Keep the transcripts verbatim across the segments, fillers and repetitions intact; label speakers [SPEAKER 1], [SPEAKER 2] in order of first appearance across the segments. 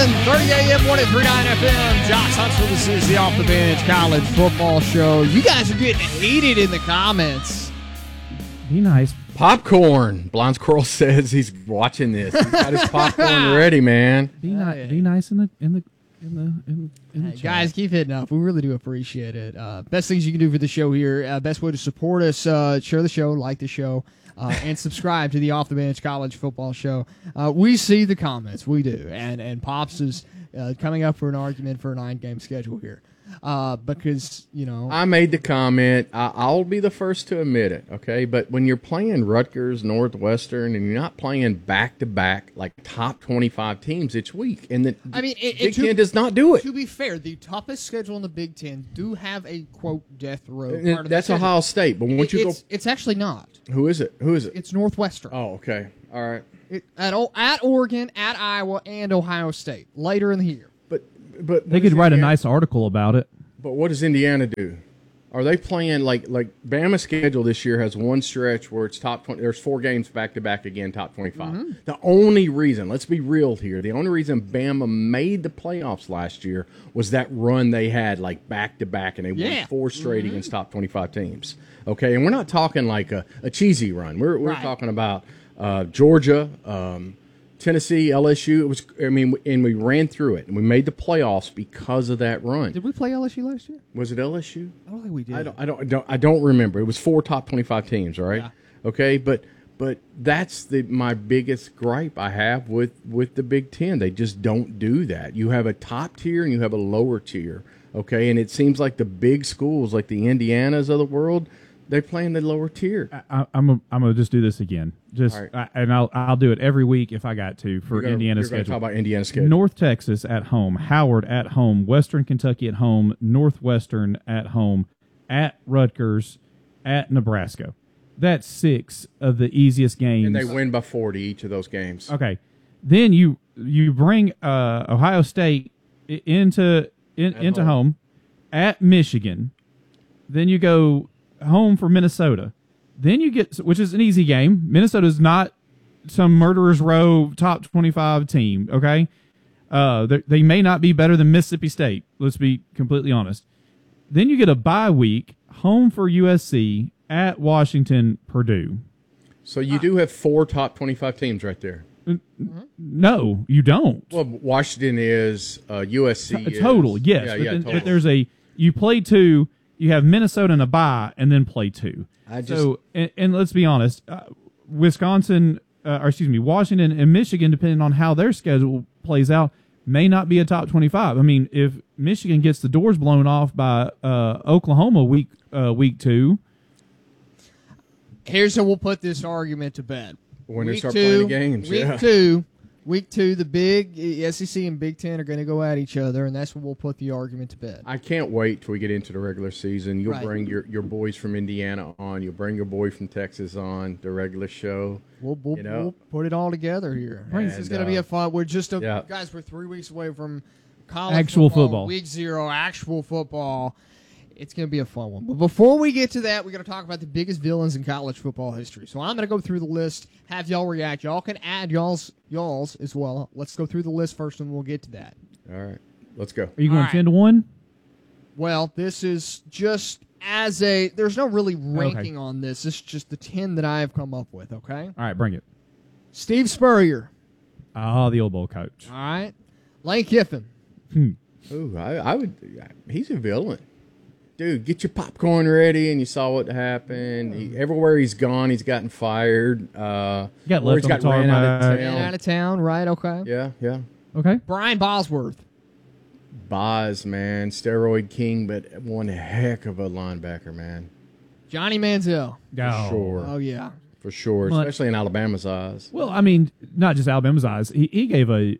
[SPEAKER 1] seven thirty A M, one oh three point nine F M. Josh Huntsville, this is the Off the Bench College Football Show. You guys are getting heated in the comments.
[SPEAKER 2] Be nice.
[SPEAKER 3] Popcorn. Blind Squirrel says he's watching this. He's got his popcorn ready, man.
[SPEAKER 2] Be nice. Be nice in the in the in the in, in the
[SPEAKER 1] Hey,
[SPEAKER 2] chat.
[SPEAKER 1] guys, keep hitting up. We really do appreciate it. Uh, best things you can do for the show here. Uh, best way to support us: uh, share the show, like the show, uh, and subscribe to the Off the Bench College Football Show. Uh, we see the comments, we do, and and Pops is uh, coming up for an argument for a nine-game schedule here. Uh, because, you know.
[SPEAKER 3] I made the comment. I, I'll be the first to admit it, okay? But when you're playing Rutgers, Northwestern, and you're not playing back-to-back, like, top twenty-five teams each week, and the
[SPEAKER 1] I mean, it,
[SPEAKER 3] Big
[SPEAKER 1] it, to,
[SPEAKER 3] Ten does not do it.
[SPEAKER 1] To be fair, the toughest schedule in the Big Ten do have a, quote, death row
[SPEAKER 3] And
[SPEAKER 1] part of
[SPEAKER 3] that's
[SPEAKER 1] the schedule.
[SPEAKER 3] Ohio State. But once
[SPEAKER 1] It-
[SPEAKER 3] you
[SPEAKER 1] it's,
[SPEAKER 3] go.
[SPEAKER 1] it's actually not.
[SPEAKER 3] Who is it? Who is it?
[SPEAKER 1] It's Northwestern.
[SPEAKER 3] Oh, okay. All right.
[SPEAKER 1] It, at, O- at Oregon, at Iowa, and Ohio State later in the year.
[SPEAKER 3] But, but
[SPEAKER 2] They
[SPEAKER 3] what
[SPEAKER 2] could
[SPEAKER 3] does
[SPEAKER 2] write a
[SPEAKER 3] Indiana-
[SPEAKER 2] nice article about it.
[SPEAKER 3] But what does Indiana do? Are they playing like like Bama's schedule this year has one stretch where it's top twenty? There's four games back to back again, top twenty-five.
[SPEAKER 1] Mm-hmm.
[SPEAKER 3] The only reason, let's be real here, the only reason Bama made the playoffs last year was that run they had like back to back, and they
[SPEAKER 1] Yeah.
[SPEAKER 3] won four straight
[SPEAKER 1] Mm-hmm.
[SPEAKER 3] against top twenty-five teams. Okay, and we're not talking like a, a cheesy run. We're we're
[SPEAKER 1] Right.
[SPEAKER 3] talking about uh, Georgia. Um, Tennessee, L S U, it was. I mean, and we ran through it, and we made the playoffs because of that run.
[SPEAKER 1] Did we play L S U last year?
[SPEAKER 3] Was it L S U?
[SPEAKER 1] I don't think we did.
[SPEAKER 3] I don't, I don't, I don't, I don't remember. It was four top twenty-five teams, right?
[SPEAKER 1] Yeah.
[SPEAKER 3] Okay, but but that's the my biggest gripe I have with with the Big Ten. They just don't do that. You have a top tier and you have a lower tier. Okay, and it seems like the big schools, like the Indianas of the world, they play in the lower tier.
[SPEAKER 2] I, I'm a, I'm gonna just do this again. Just
[SPEAKER 3] All right.
[SPEAKER 2] I, and I'll I'll do it every week if I got to for
[SPEAKER 3] You're gonna-
[SPEAKER 2] Indiana's
[SPEAKER 3] you're gonna
[SPEAKER 2] schedule.
[SPEAKER 3] talk about Indiana's schedule.
[SPEAKER 2] North Texas at home, Howard at home, Western Kentucky at home, Northwestern at home, at Rutgers, at Nebraska. That's six of the easiest games.
[SPEAKER 3] And they win by forty each of those games.
[SPEAKER 2] Okay, then you you bring uh, Ohio State i- into in, into
[SPEAKER 3] home.
[SPEAKER 2] home. At Michigan, then you go home for Minnesota. Then you get, which is an easy game. Minnesota's not some murderer's row top twenty-five team. Okay, uh, they, they may not be better than Mississippi State. Let's be completely honest. Then you get a bye week, home for U S C, at Washington, Purdue.
[SPEAKER 3] So you do have four top twenty-five teams right there.
[SPEAKER 2] No, you don't.
[SPEAKER 3] Well, Washington is, uh, U S C
[SPEAKER 2] A
[SPEAKER 3] is.
[SPEAKER 2] total, yes.
[SPEAKER 3] Yeah,
[SPEAKER 2] but,
[SPEAKER 3] yeah,
[SPEAKER 2] then-
[SPEAKER 3] total.
[SPEAKER 2] but there's a you play two, you have Minnesota and a bye, and then play two.
[SPEAKER 3] I just-
[SPEAKER 2] so and, and let's be honest, uh, Wisconsin, uh, or excuse me, Washington and Michigan, depending on how their schedule plays out, may not be a top twenty-five. I mean, if Michigan gets the doors blown off by uh, Oklahoma week uh, week two,
[SPEAKER 1] Here's how we'll put this argument to bed.
[SPEAKER 3] When they
[SPEAKER 1] Week
[SPEAKER 3] start
[SPEAKER 1] two,
[SPEAKER 3] playing the games,
[SPEAKER 1] Week
[SPEAKER 3] yeah.
[SPEAKER 1] two, week two, the big S E C and Big Ten are going to go at each other, and that's when we'll put the argument to bed.
[SPEAKER 3] I can't wait till we get into the regular season. You'll
[SPEAKER 1] Right.
[SPEAKER 3] bring your, your boys from Indiana on. You'll bring your boy from Texas on the regular show.
[SPEAKER 1] We'll, we'll,
[SPEAKER 3] You know?
[SPEAKER 1] we'll put it all together here.
[SPEAKER 3] And,
[SPEAKER 1] this is going to be
[SPEAKER 3] uh,
[SPEAKER 1] a fun. We're just a,
[SPEAKER 3] yeah.
[SPEAKER 1] guys. We're three weeks away from college
[SPEAKER 2] Actual football.
[SPEAKER 1] Week zero, actual football. It's going to be a fun one. But before we get to that, we're going to talk about the biggest villains in college football history. So I'm going to go through the list, have y'all react. Y'all can add y'all's y'all's as well. Let's go through the list first, and we'll get to that.
[SPEAKER 3] All right, let's go.
[SPEAKER 2] are you going
[SPEAKER 1] All right.
[SPEAKER 2] ten to one?
[SPEAKER 1] Well, this is just as a. There's no really ranking on this. This is just the ten that I have come up with. Okay.
[SPEAKER 2] All right, bring it.
[SPEAKER 1] Steve Spurrier.
[SPEAKER 2] Ah, the old bowl coach.
[SPEAKER 1] All right. Lane Kiffin.
[SPEAKER 2] Hmm.
[SPEAKER 3] Ooh, I, I would. He's a villain, dude. Get your popcorn ready. And you saw what happened. He, everywhere he's gone, he's gotten fired. Uh,
[SPEAKER 2] He got
[SPEAKER 3] or
[SPEAKER 2] left
[SPEAKER 3] he's
[SPEAKER 2] on
[SPEAKER 3] got
[SPEAKER 2] the
[SPEAKER 3] ran out of
[SPEAKER 2] tarmac.
[SPEAKER 1] Ran
[SPEAKER 3] town.
[SPEAKER 1] out of town, right? Okay.
[SPEAKER 3] Yeah, yeah.
[SPEAKER 2] Okay.
[SPEAKER 1] Brian Bosworth.
[SPEAKER 3] Boz, man, steroid king, but one heck of a linebacker, man,
[SPEAKER 1] Johnny Manziel.
[SPEAKER 2] Oh.
[SPEAKER 3] sure.
[SPEAKER 1] Oh, yeah.
[SPEAKER 3] For sure,
[SPEAKER 2] Well,
[SPEAKER 3] especially in Alabama's eyes.
[SPEAKER 2] Well, I mean, not just Alabama's eyes. He he gave a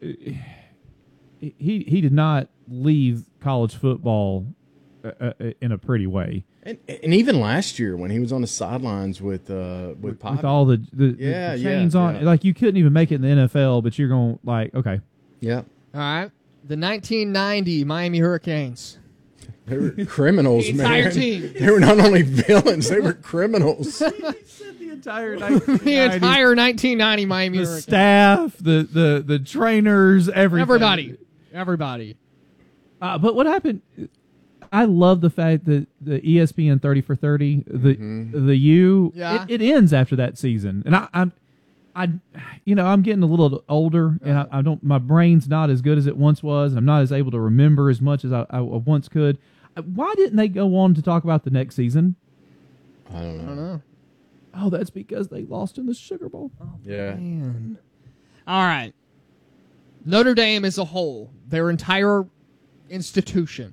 [SPEAKER 2] he he did not leave college football uh, uh, in a pretty way.
[SPEAKER 3] And, and even last year when he was on the sidelines with uh, with Pop,
[SPEAKER 2] With all the the,
[SPEAKER 3] Yeah,
[SPEAKER 2] the
[SPEAKER 3] yeah,
[SPEAKER 2] chains on,
[SPEAKER 3] yeah.
[SPEAKER 2] like you couldn't even make it in the N F L, but you're going like, okay,
[SPEAKER 3] yeah,
[SPEAKER 1] All right. The nineteen ninety Miami Hurricanes.
[SPEAKER 3] they were criminals,
[SPEAKER 1] The
[SPEAKER 3] man.
[SPEAKER 1] entire team.
[SPEAKER 3] They were not only villains, they were criminals.
[SPEAKER 2] the entire
[SPEAKER 1] the entire nineteen ninety Miami
[SPEAKER 2] the
[SPEAKER 1] Hurricanes.
[SPEAKER 2] staff, the the the trainers, everything.
[SPEAKER 1] Everybody. Everybody.
[SPEAKER 2] Uh, but what happened? I love the fact that the E S P N thirty for thirty, the
[SPEAKER 3] Mm-hmm.
[SPEAKER 2] the U,
[SPEAKER 1] Yeah.
[SPEAKER 2] it, it ends after that season, and I, I'm, I, you know, I'm getting a little older, and I, I don't, my brain's not as good as it once was. I'm not as able to remember as much as I, I once could. Why didn't they go on to talk about the next season?
[SPEAKER 3] I don't
[SPEAKER 1] I
[SPEAKER 3] know.
[SPEAKER 1] don't know.
[SPEAKER 2] Oh, that's because they lost in the Sugar Bowl.
[SPEAKER 3] Yeah.
[SPEAKER 1] Man. All right. Notre Dame as a whole, their entire institution.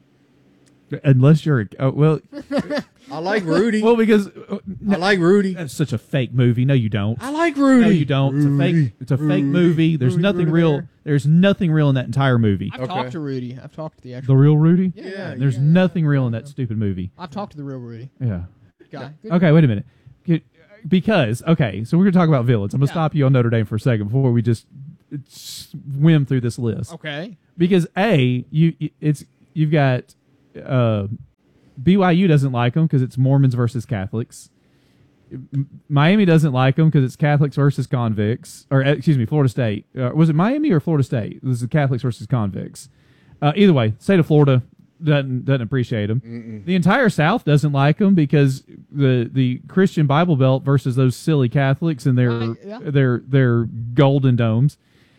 [SPEAKER 2] Unless you're, a, oh, well,
[SPEAKER 3] I like Rudy.
[SPEAKER 2] well, because uh,
[SPEAKER 3] I like Rudy.
[SPEAKER 2] that's such a fake movie. No, you don't.
[SPEAKER 3] I like Rudy.
[SPEAKER 2] No, you don't. It's a fake. It's a fake movie. There's
[SPEAKER 1] Rudy,
[SPEAKER 2] nothing
[SPEAKER 1] Rudy
[SPEAKER 2] real.
[SPEAKER 1] Bear.
[SPEAKER 2] There's nothing real in that entire movie.
[SPEAKER 1] I've
[SPEAKER 3] Okay.
[SPEAKER 1] talked to Rudy. I've talked to the actual.
[SPEAKER 2] The real Rudy.
[SPEAKER 1] Yeah,
[SPEAKER 3] Yeah,
[SPEAKER 2] There's
[SPEAKER 1] yeah,
[SPEAKER 2] nothing real in that stupid movie.
[SPEAKER 1] I've talked to the real Rudy.
[SPEAKER 2] Yeah.
[SPEAKER 1] Guy. Good
[SPEAKER 2] Okay, wait a minute. Good- Because okay, so we're gonna talk about villains. I'm gonna
[SPEAKER 1] Yeah.
[SPEAKER 2] stop you on Notre Dame for a second before we just swim through this list.
[SPEAKER 1] Okay.
[SPEAKER 2] Because a you it's you've got uh, B Y U doesn't like them because it's Mormons versus Catholics. M- Miami doesn't like them because it's Catholics versus convicts. Or uh, excuse me, Florida State. Uh, was it Miami or Florida State? This is Catholics versus convicts. Uh, either way, state of Florida doesn't doesn't appreciate them. Mm-mm. The entire South doesn't like them because the the Christian Bible Belt versus those silly Catholics and their
[SPEAKER 1] Right, yeah.
[SPEAKER 2] their their golden domes.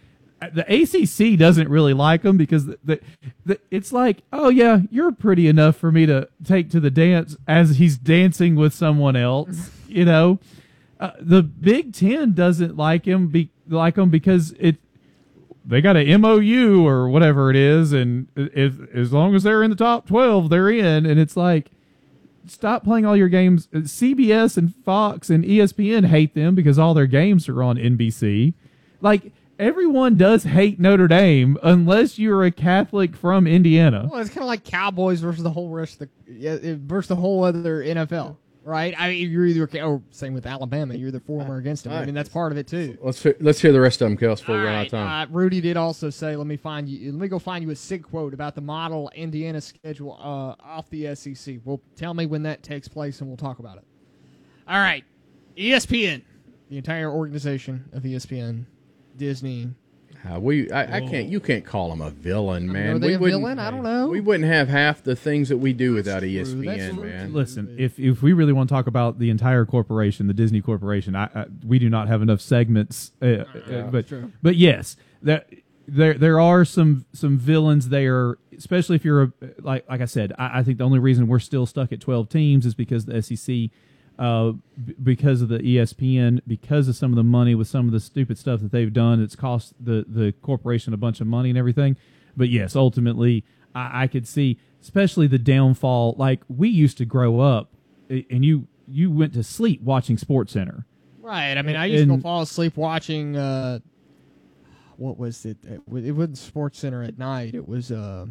[SPEAKER 2] The A C C doesn't really like them because the, the, the, it's like, oh yeah, you're pretty enough for me to take to the dance as he's dancing with someone else. You know, uh, the Big Ten doesn't like him be like him because it they got a M O U or whatever it is, and if as long as they're in the top twelve, they're in. And it's like, stop playing all your games. C B S and Fox and E S P N hate them because all their games are on N B C. Like, everyone does hate Notre Dame unless you're a Catholic from Indiana.
[SPEAKER 1] Well, it's kind of like Cowboys versus the whole rest of the yeah, it- versus the whole other N F L, right? I mean, you're either or same with Alabama. You're either for them or against them. I
[SPEAKER 3] Right.
[SPEAKER 1] mean, that's part of it too.
[SPEAKER 3] Let's hear, let's hear the rest of them, Kels, before
[SPEAKER 1] All
[SPEAKER 3] we run out
[SPEAKER 1] right,
[SPEAKER 3] of time.
[SPEAKER 1] uh, Rudy did also say, "Let me find you. Let me go find you a sig quote about the model Indiana schedule uh, off the S E C. Well, tell me when that takes place, and we'll talk about it." All right, E S P N, the entire organization of E S P N, Disney.
[SPEAKER 3] Uh, we, I, I can't. You can't call him a villain, man.
[SPEAKER 1] Are they
[SPEAKER 3] we
[SPEAKER 1] a
[SPEAKER 3] wouldn't-
[SPEAKER 1] villain? I don't know.
[SPEAKER 3] We wouldn't have half the things that we do without E S P
[SPEAKER 1] That's
[SPEAKER 3] N,
[SPEAKER 1] true.
[SPEAKER 3] man.
[SPEAKER 2] Listen, if if we really want to talk about the entire corporation, the Disney Corporation, I, I we do not have enough segments. Uh, uh, but
[SPEAKER 1] true.
[SPEAKER 2] but yes, that there there are some some villains there, especially if you're a, like like I said. I, I think the only reason we're still stuck at twelve teams is because the S E C. Uh, b- because of the E S P N, because of some of the money with some of the stupid stuff that they've done, it's cost the, the corporation a bunch of money and everything. But yes, ultimately, I, I could see, especially the downfall. Like, we used to grow up, a- and you you went to sleep watching Sports Center.
[SPEAKER 1] Right. I mean, I used to
[SPEAKER 2] And-
[SPEAKER 1] go fall asleep watching. Uh, what was it? It wa- it wasn't Sports Center at night. It was uh,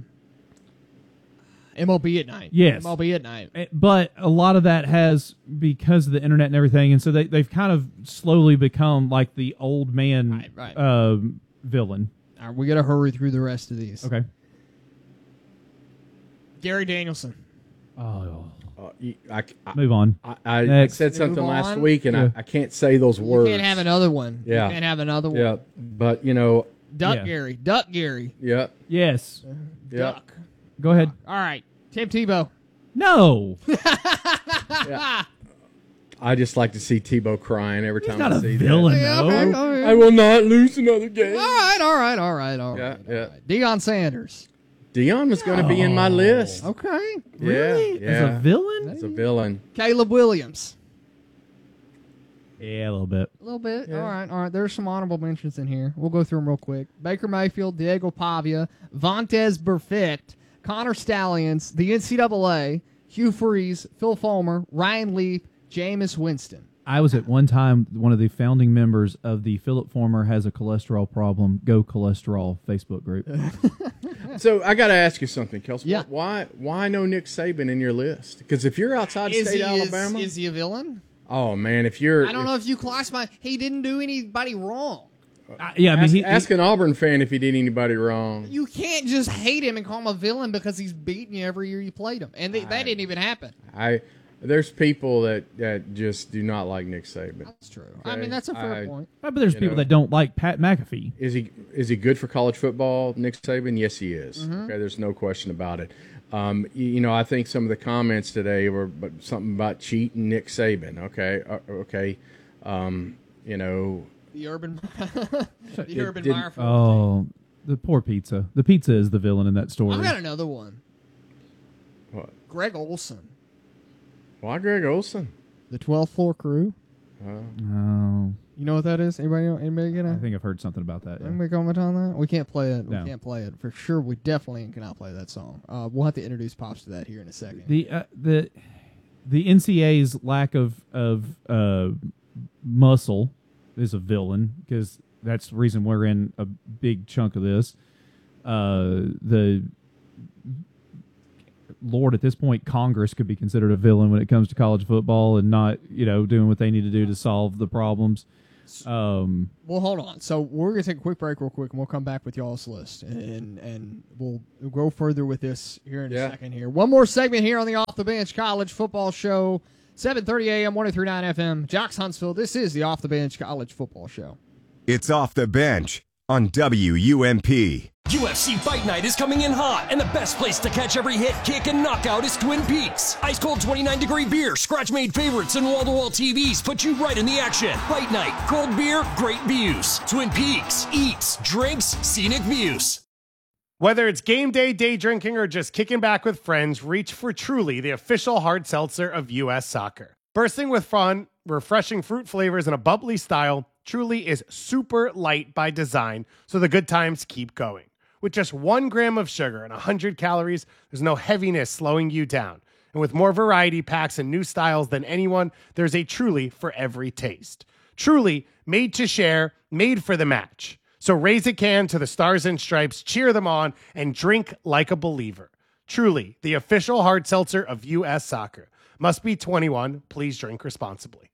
[SPEAKER 1] M L B at night.
[SPEAKER 2] Yes.
[SPEAKER 1] M L B at night.
[SPEAKER 2] Eh, But a lot of that has because of the internet and everything, and so they they've kind of slowly become like the old man
[SPEAKER 1] Right, right.
[SPEAKER 2] um, villain.
[SPEAKER 1] All right, we got to hurry through the rest of these.
[SPEAKER 2] Okay.
[SPEAKER 1] Gary Danielson.
[SPEAKER 2] Oh,
[SPEAKER 3] Uh, you- I, I,
[SPEAKER 2] move on.
[SPEAKER 3] I, I
[SPEAKER 2] Next.
[SPEAKER 3] said something
[SPEAKER 1] Move
[SPEAKER 3] last
[SPEAKER 1] on.
[SPEAKER 3] week, and
[SPEAKER 2] Yeah.
[SPEAKER 3] I, I can't say those
[SPEAKER 1] You
[SPEAKER 3] words.
[SPEAKER 1] can't have another one.
[SPEAKER 3] Yeah.
[SPEAKER 1] You can't have another one.
[SPEAKER 3] Yeah, but you know,
[SPEAKER 1] Duck
[SPEAKER 2] Yeah.
[SPEAKER 1] Gary. Duck Gary.
[SPEAKER 3] yeah,
[SPEAKER 2] Yes.
[SPEAKER 3] yeah,
[SPEAKER 1] Duck.
[SPEAKER 2] Go ahead.
[SPEAKER 1] All right. Tim Tebow.
[SPEAKER 2] No.
[SPEAKER 3] yeah. I just like to see Tebow crying every time
[SPEAKER 2] Not
[SPEAKER 3] I
[SPEAKER 2] a
[SPEAKER 3] see
[SPEAKER 2] villain,
[SPEAKER 1] Yeah,
[SPEAKER 2] though.
[SPEAKER 1] okay, all right.
[SPEAKER 3] that. I will not lose another game.
[SPEAKER 1] All right, all right, all right, all
[SPEAKER 3] Yeah,
[SPEAKER 1] right.
[SPEAKER 3] yeah.
[SPEAKER 1] all right. Deion Sanders.
[SPEAKER 3] Dion was going to be in my list.
[SPEAKER 1] Okay.
[SPEAKER 2] Really?
[SPEAKER 3] Yeah,
[SPEAKER 2] As
[SPEAKER 3] yeah.
[SPEAKER 2] a villain?
[SPEAKER 3] As a villain.
[SPEAKER 1] Caleb Williams.
[SPEAKER 2] Yeah, a little bit.
[SPEAKER 1] A little bit.
[SPEAKER 3] Yeah.
[SPEAKER 1] All right, all right. There's some honorable mentions in here. We'll go through them real quick. Baker Mayfield, Diego Pavia, Vontez Burfict, Connor Stallions, the N C double A, Hugh Freeze, Phil Fulmer, Ryan Leaf, Jameis Winston.
[SPEAKER 2] I was at one time one of the founding members of the Philip Former Has a Cholesterol Problem, Go Cholesterol Facebook group.
[SPEAKER 3] So I got to ask you something, Kelsey.
[SPEAKER 1] Yeah.
[SPEAKER 3] Why why no Nick Saban in your list? Because if you're outside the
[SPEAKER 1] Is
[SPEAKER 3] state
[SPEAKER 1] he,
[SPEAKER 3] of
[SPEAKER 1] is,
[SPEAKER 3] Alabama,
[SPEAKER 1] is he a villain?
[SPEAKER 3] oh man, if you're
[SPEAKER 1] I don't know if you classify. He didn't do anybody wrong.
[SPEAKER 2] Uh, yeah, I mean,
[SPEAKER 3] ask,
[SPEAKER 2] he,
[SPEAKER 3] ask an Auburn fan if he did anybody wrong.
[SPEAKER 1] You can't just hate him and call him a villain because he's beating you every year you played him. And they, that didn't even happen.
[SPEAKER 3] I there's people that, that just do not like Nick Saban.
[SPEAKER 1] That's true.
[SPEAKER 3] Okay?
[SPEAKER 1] I mean, that's a fair
[SPEAKER 3] I,
[SPEAKER 1] point.
[SPEAKER 2] But there's
[SPEAKER 3] You
[SPEAKER 2] people
[SPEAKER 3] know.
[SPEAKER 2] that don't like Pat McAfee.
[SPEAKER 3] Is he is he good for college football, Nick Saban? Yes, he is.
[SPEAKER 1] Mm-hmm.
[SPEAKER 3] Okay, there's no question about it. Um, you, you know, I think some of the comments today were but something about cheating Nick Saban. Okay, uh, okay, um, you know,
[SPEAKER 1] The Urban, the
[SPEAKER 3] Did-
[SPEAKER 1] Urban
[SPEAKER 3] did-
[SPEAKER 1] Meyer. film.
[SPEAKER 2] Oh, the poor pizza. The pizza is the villain in that story.
[SPEAKER 1] I've got another one.
[SPEAKER 3] what?
[SPEAKER 1] Greg Olson,
[SPEAKER 3] Why Greg Olson?
[SPEAKER 1] the twelfth Floor Crew.
[SPEAKER 2] Oh,
[SPEAKER 1] You know what that is? Anybody? know- Anybody get
[SPEAKER 2] I
[SPEAKER 1] it?
[SPEAKER 2] think I've heard something about that. Yeah.
[SPEAKER 1] Anybody comment on that? We can't play it. We
[SPEAKER 2] No.
[SPEAKER 1] can't play it for sure. We definitely cannot play that song. Uh, we'll have to introduce Pops to that here in a second.
[SPEAKER 2] The uh, the the N C A A's lack of of uh, muscle is a villain because that's the reason we're in a big chunk of this. Uh, the Lord, at this point, Congress could be considered a villain when it comes to college football and not, you know, doing what they need to do to solve the problems. Um,
[SPEAKER 1] Well, hold on. So we're gonna take a quick break, real quick, and we'll come back with y'all's list, and and we'll go further with this here in a
[SPEAKER 3] Yeah.
[SPEAKER 1] second. Here, one more segment here on the Off the Bench College Football Show, seven thirty a.m., one oh three point nine F M, Jocks Huntsville. This is the Off the Bench College Football Show.
[SPEAKER 4] It's Off the Bench on W U M P.
[SPEAKER 5] U F C Fight Night is coming in hot, and the best place to catch every hit, kick, and knockout is Twin Peaks. Ice cold twenty-nine degree beer, scratch-made favorites, and wall-to-wall T Vs put you right in the action. Fight Night, cold beer, great views. Twin Peaks, eats, drinks, scenic views.
[SPEAKER 6] Whether it's game day, day drinking, or just kicking back with friends, reach for Truly, the official hard seltzer of U S Soccer. Bursting with fun, refreshing fruit flavors, and a bubbly style, Truly is super light by design, so the good times keep going. With just one gram of sugar and one hundred calories, there's no heaviness slowing you down. And with more variety packs and new styles than anyone, there's a Truly for every taste. Truly, made to share, made for the match. So raise a can to the Stars and Stripes, cheer them on, and drink like a believer. Truly, the official hard seltzer of U S Soccer. Must be twenty-one. Please drink responsibly.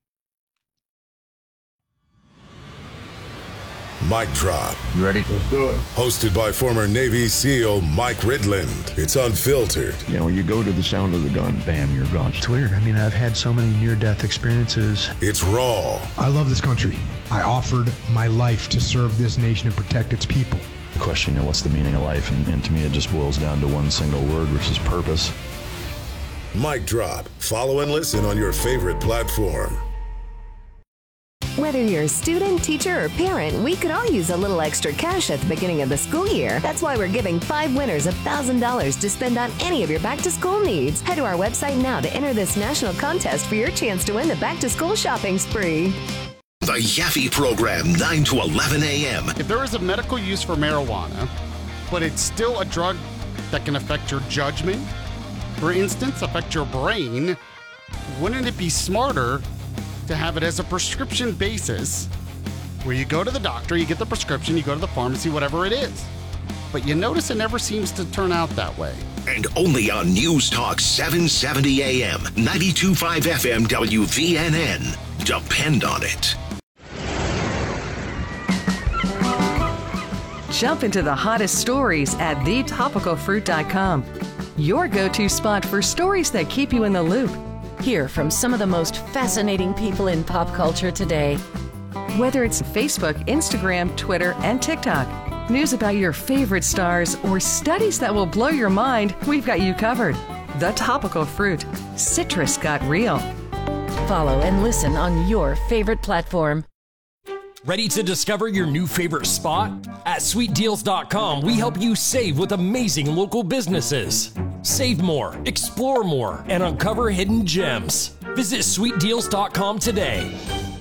[SPEAKER 7] Mic Drop.
[SPEAKER 8] You ready? Let's do it.
[SPEAKER 7] Hosted by former Navy SEAL Mike Ridland. It's unfiltered.
[SPEAKER 8] You know, when you go to the sound of the gun, bam, you're gone. It's weird. I mean, I've had so many near-death experiences.
[SPEAKER 7] It's raw.
[SPEAKER 9] I love this country. I offered my life to serve this nation and protect its people.
[SPEAKER 8] The question, you know, what's the meaning of life? And, and to me, it just boils down to one single word, which is purpose.
[SPEAKER 7] Mic Drop. Follow and listen on your favorite platform.
[SPEAKER 10] Whether you're a student, teacher, or parent, we could all use a little extra cash at the beginning of the school year. That's why we're giving five winners one thousand dollars to spend on any of your back-to-school needs. Head to our website now to enter this national contest for your chance to win the back-to-school shopping spree.
[SPEAKER 11] The Yaffe Program, nine to eleven a.m.
[SPEAKER 12] If there is a medical use for marijuana, but it's still a drug that can affect your judgment, for instance, affect your brain, wouldn't it be smarter to have it as a prescription basis where you go to the doctor, you get the prescription, you go to the pharmacy, whatever it is. But you notice it never seems to turn out that way.
[SPEAKER 11] And only on News Talk seven seventy a.m., ninety-two point five F M W V N N. Depend on it.
[SPEAKER 13] Jump into the hottest stories at the topical fruit dot com. Your go-to spot for stories that keep you in the loop.
[SPEAKER 14] Hear from some of the most fascinating people in pop culture today.
[SPEAKER 13] Whether it's Facebook, Instagram, Twitter, and TikTok, news about your favorite stars, or studies that will blow your mind, we've got you covered. The Topical Fruit. Citrus got real.
[SPEAKER 14] Follow and listen on your favorite platform.
[SPEAKER 5] Ready to discover your new favorite spot? At sweet deals dot com, we help you save with amazing local businesses. Save more, explore more, and uncover hidden gems. Visit sweet deals dot com today.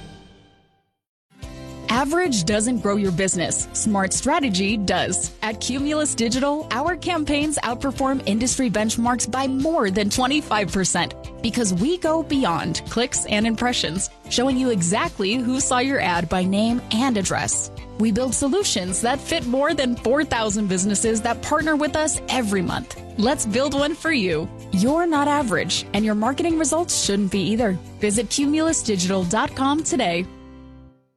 [SPEAKER 15] Average doesn't grow your business. Smart strategy does. At Cumulus Digital, our campaigns outperform industry benchmarks by more than twenty-five percent because we go beyond clicks and impressions, showing you exactly who saw your ad by name and address. We build solutions that fit more than four thousand businesses that partner with us every month. Let's build one for you. You're not average, and your marketing results shouldn't be either. Visit cumulus digital dot com today.